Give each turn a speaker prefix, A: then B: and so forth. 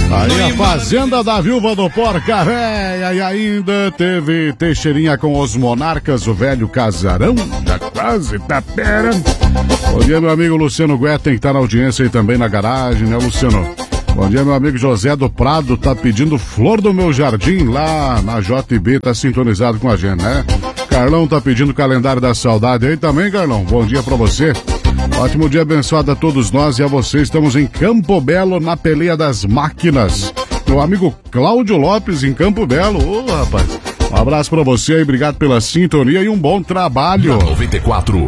A: Aí a Fazenda da Viúva do Porca Véia. E ainda teve Teixeirinha com os Monarcas, o velho casarão. Já quase tá pera. Bom dia, meu amigo Luciano Guetem, que tá na audiência e também na garagem, né, Luciano? Bom dia, meu amigo José do Prado, tá pedindo flor do meu jardim lá na JB, tá sintonizado com a gente, né? Carlão tá pedindo calendário da saudade aí também, Carlão. Bom dia pra você. Ótimo dia abençoado a todos nós e a você. Estamos em Campo Belo, na Peleia das Máquinas. Meu amigo Cláudio Lopes em Campo Belo. Ô, rapaz. Um abraço pra você aí, obrigado pela sintonia e um bom trabalho.
B: Na 94,